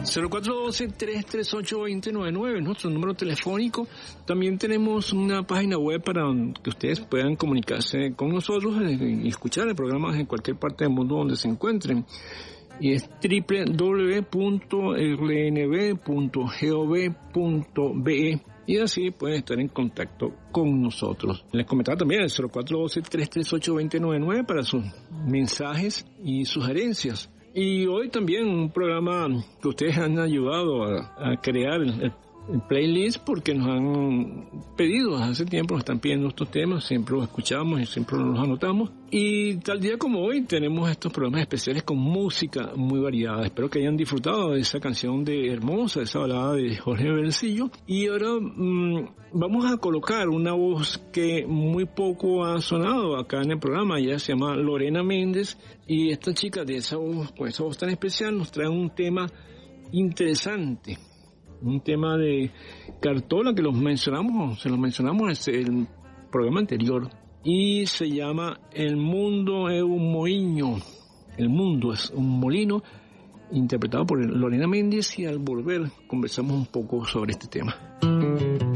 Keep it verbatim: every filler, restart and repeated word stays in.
cero cuatro uno dos, tres tres ocho, dos cero nueve nueve es nuestro número telefónico. También tenemos una página web para que ustedes puedan comunicarse con nosotros y escuchar el programa en cualquier parte del mundo donde se encuentren. Y es doble u doble u doble u punto r n b punto gov punto b e y así pueden estar en contacto con nosotros. Les comentaba también el cero cuatro uno dos, tres tres ocho, dos cero nueve nueve para sus mensajes y sugerencias. Y hoy también un programa que ustedes han ayudado a, a crear el, el playlist porque nos han pedido hace tiempo, nos están pidiendo estos temas, siempre los escuchamos y siempre los anotamos. Y tal día como hoy tenemos estos programas especiales con música muy variada. Espero que hayan disfrutado de esa canción de Hermosa, esa balada de Jorge Bercillo. Y ahora mmm, vamos a colocar una voz que muy poco ha sonado acá en el programa. Ella se llama Lorena Méndez y esta chica de esa voz, con esa voz tan especial, nos trae un tema interesante. Un tema de Cartola que los mencionamos, se los mencionamos en el programa anterior. Y se llama El mundo es un moinho. El mundo es un molino, interpretado por Lorena Méndez, y al volver conversamos un poco sobre este tema.